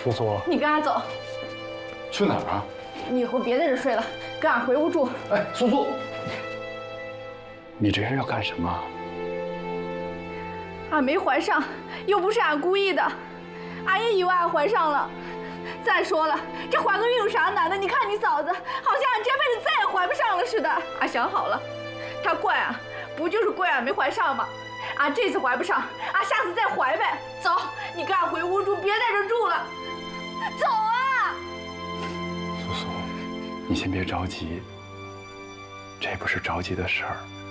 苏苏， 你跟俺走。 去哪儿啊？ 你以后别在这睡了，跟俺回屋住。 哎，苏苏，你这是要干什么？ 俺没怀上，又不是俺故意的，俺也以为俺怀上了。再说了，这怀个孕有啥难的？你看你嫂子，好像俺这辈子再也怀不上了似的。俺想好了，她怪俺，不就是怪俺没怀上吗？俺这次怀不上，俺下次再怀呗。走，你跟俺回屋住，别在这住了。走啊！ 苏苏，你先别着急，这不是着急的事儿。